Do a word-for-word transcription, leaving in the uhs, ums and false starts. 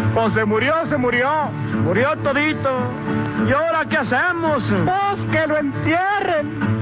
Pues se murió, se murió. Murió todito. ¿Y ahora qué hacemos? Pues que lo entierren.